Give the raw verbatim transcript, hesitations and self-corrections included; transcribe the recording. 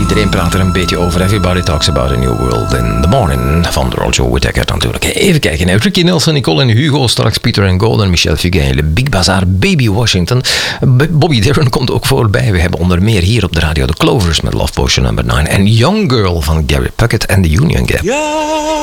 Iedereen praat er een beetje over. Everybody talks about a new world in the morning. Van Roger Whittaker natuurlijk. Even kijken. Ricky Nelson, Nicole en Hugo. Straks Peter and Golden, Michel Fugain, Le Big Bazaar, Baby Washington. Bobby Darin komt ook voorbij. We hebben onder meer hier op de radio de Clovers met Love Potion number nine. En Young Girl van Gary Puckett en The Union Gap. Yeah.